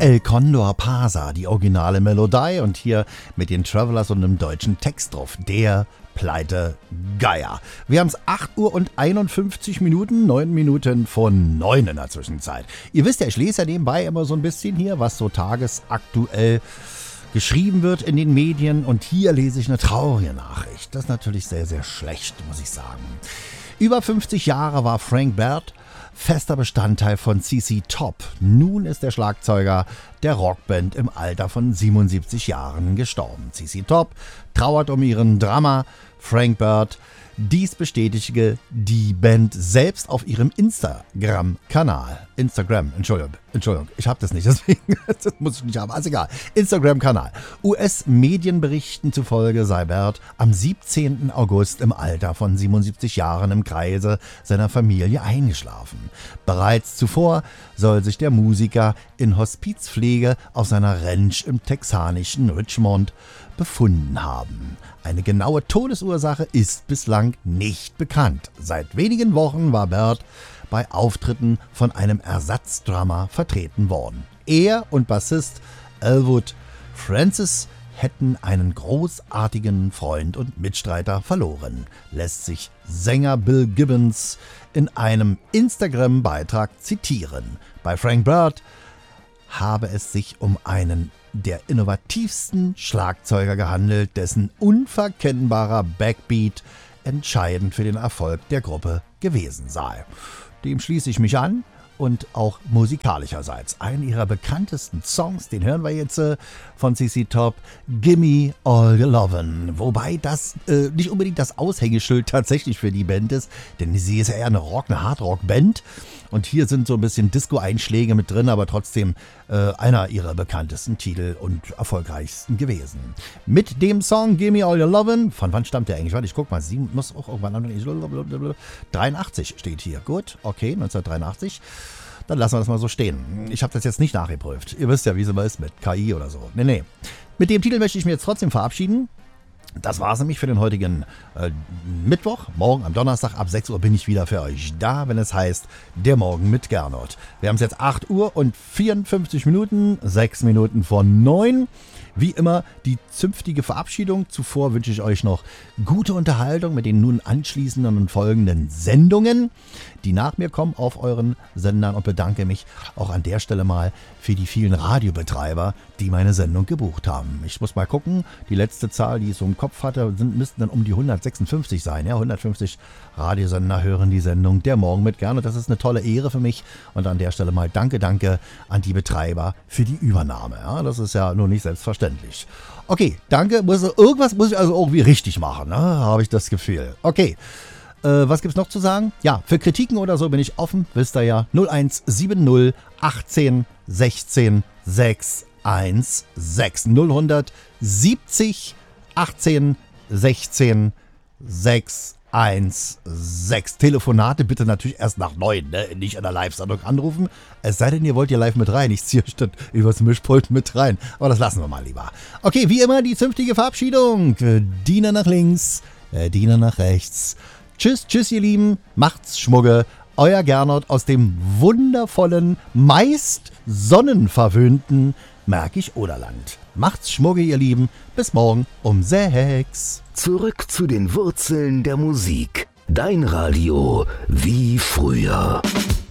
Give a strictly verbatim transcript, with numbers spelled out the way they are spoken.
El Condor Pasa, die originale Melodie und hier mit den Travelers und einem deutschen Text drauf. Der Pleite Geier. Wir haben es acht Uhr und einundfünfzig Minuten, neun Minuten vor neun in der Zwischenzeit. Ihr wisst ja, ich lese ja nebenbei immer so ein bisschen hier, was so tagesaktuell geschrieben wird in den Medien und hier lese ich eine traurige Nachricht. Das ist natürlich sehr, sehr schlecht, muss ich sagen. Über fünfzig Jahre war Frank Baird fester Bestandteil von C C Top. Nun ist der Schlagzeuger der Rockband im Alter von siebenundsiebzig Jahren gestorben. C C Top trauert um ihren Drummer Frank Baird. Dies bestätigte die Band selbst auf ihrem Instagram-Kanal. Instagram, Entschuldigung, Entschuldigung, ich habe das nicht, deswegen das muss ich nicht haben, also egal. Instagram-Kanal. U S-Medienberichten zufolge sei Baird am siebzehnten August im Alter von siebenundsiebzig Jahren im Kreise seiner Familie eingeschlafen. Bereits zuvor soll sich der Musiker in Hospizpflege auf seiner Ranch im texanischen Richmond befunden haben. Eine genaue Todesursache ist bislang nicht bekannt. Seit wenigen Wochen war Baird bei Auftritten von einem Ersatzdrummer vertreten worden. Er und Bassist Elwood Francis hätten einen großartigen Freund und Mitstreiter verloren, lässt sich Sänger Bill Gibbons in einem Instagram-Beitrag zitieren. Bei Frank Baird habe es sich um einen der innovativsten Schlagzeuger gehandelt, dessen unverkennbarer Backbeat entscheidend für den Erfolg der Gruppe gewesen sei. Dem schließe ich mich an und auch musikalischerseits. Einen ihrer bekanntesten Songs, den hören wir jetzt äh, von C C Top, Gimme All Your Lovin'. Wobei das äh, nicht unbedingt das Aushängeschild tatsächlich für die Band ist, denn sie ist ja eher eine Rock, eine Hardrock-Band. Und hier sind so ein bisschen Disco-Einschläge mit drin, aber trotzdem äh, einer ihrer bekanntesten Titel und erfolgreichsten gewesen. Mit dem Song Gimme All Your Lovin', von wann stammt der eigentlich? Warte, ich guck mal, sie muss auch irgendwann an. dreiundachtzig steht hier. Gut, okay, neunzehnhundertdreiundachtzig. Dann lassen wir das mal so stehen. Ich habe das jetzt nicht nachgeprüft. Ihr wisst ja, wie es immer ist mit K I oder so. Nee, nee. Mit dem Titel möchte ich mich jetzt trotzdem verabschieden. Das war es nämlich für den heutigen äh, Mittwoch. Morgen am Donnerstag ab sechs Uhr bin ich wieder für euch da, wenn es heißt Der Morgen mit Gernot. Wir haben es jetzt acht Uhr und vierundfünfzig Minuten, sechs Minuten vor neun. Wie immer die zünftige Verabschiedung. Zuvor wünsche ich euch noch gute Unterhaltung mit den nun anschließenden und folgenden Sendungen, die nach mir kommen auf euren Sendern, und bedanke mich auch an der Stelle mal für die vielen Radiobetreiber, die meine Sendung gebucht haben. Ich muss mal gucken, die letzte Zahl, die ich so im Kopf hatte, sind, müssten dann um die hundertsechsundfünfzig sein. Ja, hundertfünfzig Radiosender hören die Sendung Der Morgen mit Gernot. Das ist eine tolle Ehre für mich und an der Stelle mal danke, danke an die Betreiber für die Übernahme. Ja, das ist ja nur nicht selbstverständlich. Okay, danke. Muss, irgendwas muss ich also irgendwie richtig machen, ne? Habe ich das Gefühl. Okay. Äh, was gibt's noch zu sagen? Ja, für Kritiken oder so bin ich offen, wisst ihr ja. null eins sieben null achtzehn sechzehn sechs eins sechs null siebzig achtzehn sechzehn sechs eins sechs. Telefonate bitte natürlich erst nach neun, ne? Nicht in der Live-Sendung anrufen. Es sei denn, ihr wollt hier live mit rein. Ich ziehe statt übers Mischpult mit rein. Aber das lassen wir mal lieber. Okay, wie immer die zünftige Verabschiedung. Diener nach links, Diener nach rechts. Tschüss, tschüss ihr Lieben, macht's Schmugge, euer Gernot aus dem wundervollen, meist sonnenverwöhnten Märkisch-Oderland. Macht's Schmugge ihr Lieben, bis morgen um sechs. Zurück zu den Wurzeln der Musik. Dein Radio wie früher.